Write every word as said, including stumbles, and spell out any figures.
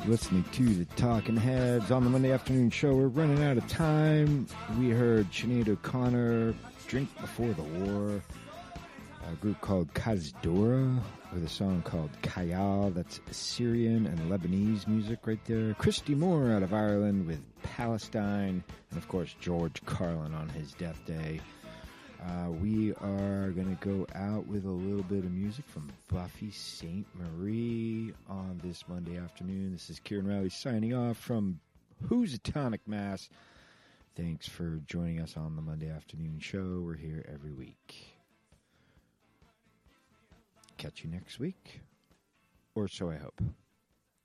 Listening to the Talking Heads on the Monday afternoon show. We're running out of time. We heard Sinead O'Connor, Drink Before the War, a group called Kazdora with a song called Kayal. That's Syrian and Lebanese music right there. Christy Moore out of Ireland with Palestine, and of course George Carlin on his death day. Uh, we are going to go out with a little bit of music from Buffy Sainte Marie on this Monday afternoon. This is Kieran Riley signing off from Housatonic, Mass. Thanks for joining us on the Monday afternoon show. We're here every week. Catch you next week, or so I hope.